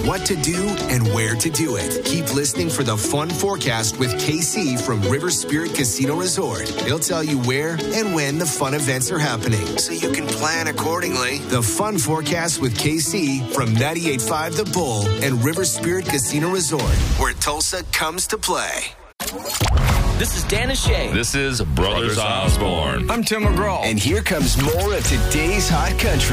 what to do and where to do it. Keep listening for the fun forecast with KC from River Spirit Casino Resort. He'll tell you where and when the fun events are happening, so you can plan accordingly. The fun forecast with KC from 98.5 The Bull and River Spirit Casino Resort, where Tulsa comes to play. This is Dan O'Shea. This is Brothers Osborne. I'm Tim McGraw. And here comes more of today's Hot Country.